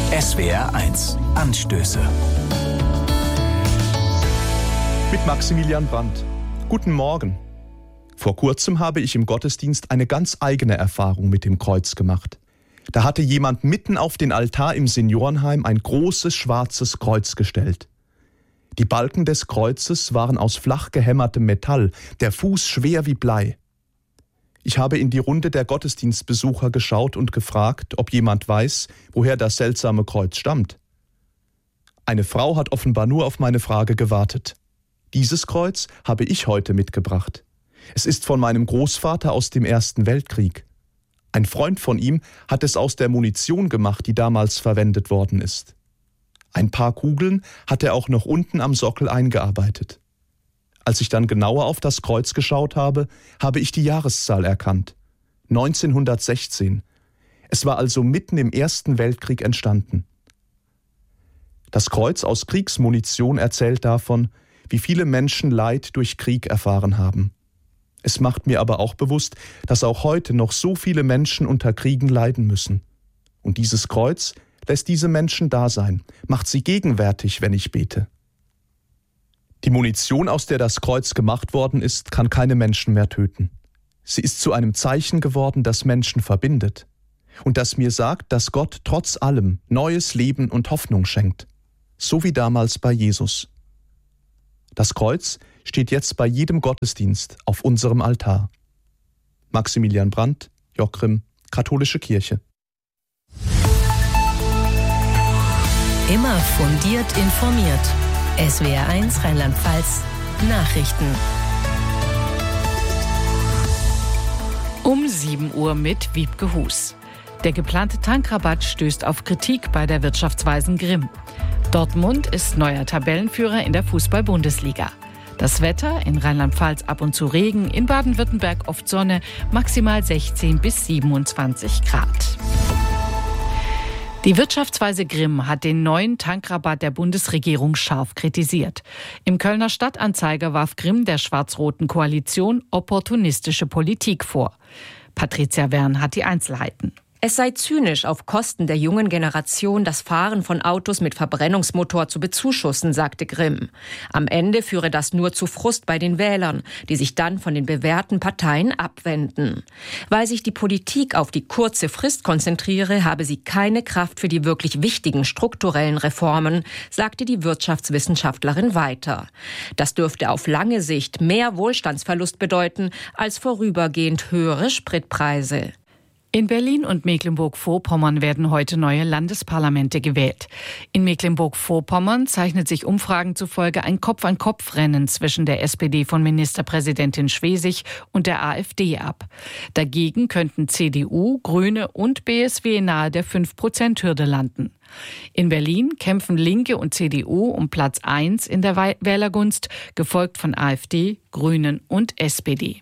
SWR1 Anstöße. Mit Maximilian Brandt. Guten Morgen. Vor kurzem habe ich im Gottesdienst eine ganz eigene Erfahrung mit dem Kreuz gemacht. Da hatte jemand mitten auf den Altar im Seniorenheim ein großes schwarzes Kreuz gestellt. Die Balken des Kreuzes waren aus flach gehämmertem Metall, der Fuß schwer wie Blei. Ich habe in die Runde der Gottesdienstbesucher geschaut und gefragt, ob jemand weiß, woher das seltsame Kreuz stammt. Eine Frau hat offenbar nur auf meine Frage gewartet. Dieses Kreuz habe ich heute mitgebracht. Es ist von meinem Großvater aus dem Ersten Weltkrieg. Ein Freund von ihm hat es aus der Munition gemacht, die damals verwendet worden ist. Ein paar Kugeln hat er auch noch unten am Sockel eingearbeitet. Als ich dann genauer auf das Kreuz geschaut habe, habe ich die Jahreszahl erkannt. 1916. Es war also mitten im Ersten Weltkrieg entstanden. Das Kreuz aus Kriegsmunition erzählt davon, wie viele Menschen Leid durch Krieg erfahren haben. Es macht mir aber auch bewusst, dass auch heute noch so viele Menschen unter Kriegen leiden müssen. Und dieses Kreuz lässt diese Menschen da sein, macht sie gegenwärtig, wenn ich bete. Die Munition, aus der das Kreuz gemacht worden ist, kann keine Menschen mehr töten. Sie ist zu einem Zeichen geworden, das Menschen verbindet und das mir sagt, dass Gott trotz allem neues Leben und Hoffnung schenkt, so wie damals bei Jesus. Das Kreuz steht jetzt bei jedem Gottesdienst auf unserem Altar. Maximilian Brandt, Jochrim, Katholische Kirche. Immer fundiert informiert. SWR1 Rheinland-Pfalz Nachrichten. Um 7 Uhr mit Wiebke Hus. Der geplante Tankrabatt stößt auf Kritik bei der Wirtschaftsweisen Grimm. Dortmund ist neuer Tabellenführer in der Fußball-Bundesliga. Das Wetter, in Rheinland-Pfalz ab und zu Regen, in Baden-Württemberg oft Sonne, maximal 16 bis 27 Grad. Die Wirtschaftsweise Grimm hat den neuen Tankrabatt der Bundesregierung scharf kritisiert. Im Kölner Stadtanzeiger warf Grimm der schwarz-roten Koalition opportunistische Politik vor. Patricia Wern hat die Einzelheiten. Es sei zynisch, auf Kosten der jungen Generation das Fahren von Autos mit Verbrennungsmotor zu bezuschussen, sagte Grimm. Am Ende führe das nur zu Frust bei den Wählern, die sich dann von den bewährten Parteien abwenden. Weil sich die Politik auf die kurze Frist konzentriere, habe sie keine Kraft für die wirklich wichtigen strukturellen Reformen, sagte die Wirtschaftswissenschaftlerin weiter. Das dürfte auf lange Sicht mehr Wohlstandsverlust bedeuten als vorübergehend höhere Spritpreise. In Berlin und Mecklenburg-Vorpommern werden heute neue Landesparlamente gewählt. In Mecklenburg-Vorpommern zeichnet sich Umfragen zufolge ein Kopf-an-Kopf-Rennen zwischen der SPD von Ministerpräsidentin Schwesig und der AfD ab. Dagegen könnten CDU, Grüne und BSW nahe der 5%-Hürde landen. In Berlin kämpfen Linke und CDU um Platz 1 in der Wählergunst, gefolgt von AfD, Grünen und SPD.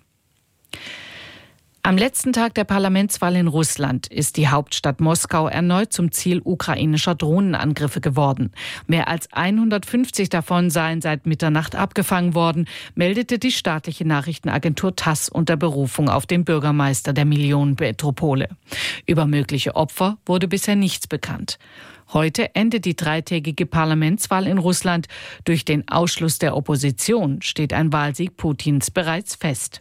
Am letzten Tag der Parlamentswahl in Russland ist die Hauptstadt Moskau erneut zum Ziel ukrainischer Drohnenangriffe geworden. Mehr als 150 davon seien seit Mitternacht abgefangen worden, meldete die staatliche Nachrichtenagentur TASS unter Berufung auf den Bürgermeister der Millionenmetropole. Über mögliche Opfer wurde bisher nichts bekannt. Heute endet die dreitägige Parlamentswahl in Russland. Durch den Ausschluss der Opposition steht ein Wahlsieg Putins bereits fest.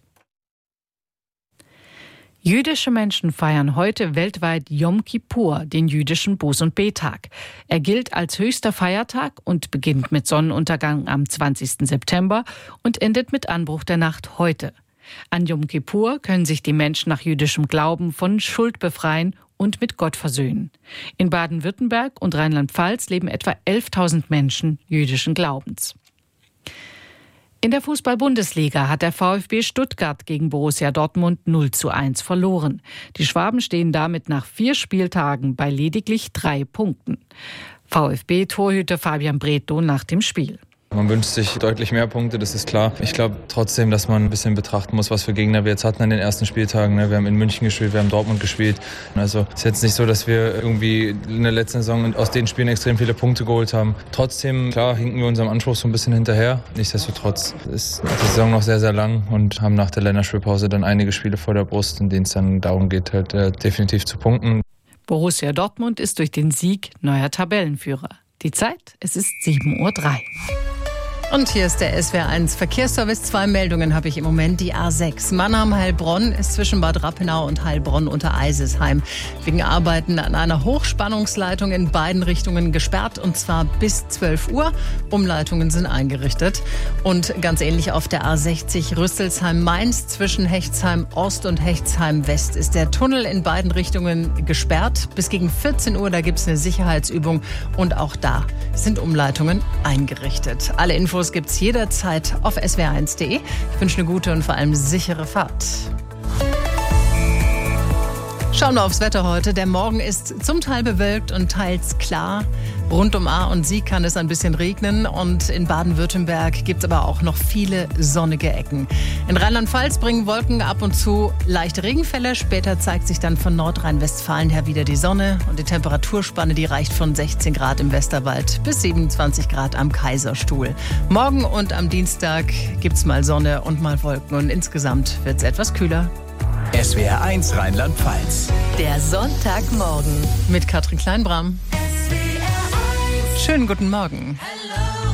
Jüdische Menschen feiern heute weltweit Yom Kippur, den jüdischen Buß- und Bettag. Er gilt als höchster Feiertag und beginnt mit Sonnenuntergang am 20. September und endet mit Anbruch der Nacht heute. An Yom Kippur können sich die Menschen nach jüdischem Glauben von Schuld befreien und mit Gott versöhnen. In Baden-Württemberg und Rheinland-Pfalz leben etwa 11.000 Menschen jüdischen Glaubens. In der Fußball-Bundesliga hat der VfB Stuttgart gegen Borussia Dortmund 0:1 verloren. Die Schwaben stehen damit nach 4 Spieltagen bei lediglich 3 Punkten. VfB-Torhüter Fabian Bretlo nach dem Spiel. Man wünscht sich deutlich mehr Punkte, das ist klar. Ich glaube trotzdem, dass man ein bisschen betrachten muss, was für Gegner wir jetzt hatten an den ersten Spieltagen. Wir haben in München gespielt, wir haben Dortmund gespielt. Also es ist jetzt nicht so, dass wir irgendwie in der letzten Saison aus den Spielen extrem viele Punkte geholt haben. Trotzdem, klar, hinken wir unserem Anspruch so ein bisschen hinterher. Nichtsdestotrotz ist die Saison noch sehr, sehr lang und haben nach der Länderspielpause dann einige Spiele vor der Brust, in denen es dann darum geht, halt definitiv zu punkten. Borussia Dortmund ist durch den Sieg neuer Tabellenführer. Die Zeit, es ist 7:03 Uhr. Und hier ist der SWR1 Verkehrsservice. 2 Meldungen habe ich im Moment. Die A6 Mannheim-Heilbronn ist zwischen Bad Rappenau und Heilbronn unter Eisesheim wegen Arbeiten an einer Hochspannungsleitung in beiden Richtungen gesperrt, und zwar bis 12 Uhr. Umleitungen sind eingerichtet. Und ganz ähnlich auf der A60 Rüsselsheim-Mainz zwischen Hechtsheim-Ost und Hechtsheim-West ist der Tunnel in beiden Richtungen gesperrt. Bis gegen 14 Uhr, da gibt es eine Sicherheitsübung, und auch da sind Umleitungen eingerichtet. Alle Infos gibt es jederzeit auf swr1.de. Ich wünsche eine gute und vor allem sichere Fahrt. Schauen wir aufs Wetter heute. Der Morgen ist zum Teil bewölkt und teils klar. Rund um Ahr und Sieg kann es ein bisschen regnen, und in Baden-Württemberg gibt es aber auch noch viele sonnige Ecken. In Rheinland-Pfalz bringen Wolken ab und zu leichte Regenfälle. Später zeigt sich dann von Nordrhein-Westfalen her wieder die Sonne, und die Temperaturspanne, die reicht von 16 Grad im Westerwald bis 27 Grad am Kaiserstuhl. Morgen und am Dienstag gibt es mal Sonne und mal Wolken, und insgesamt wird es etwas kühler. SWR1 Rheinland-Pfalz. Der Sonntagmorgen mit Katrin Kleinbram. Schönen guten Morgen. Hello.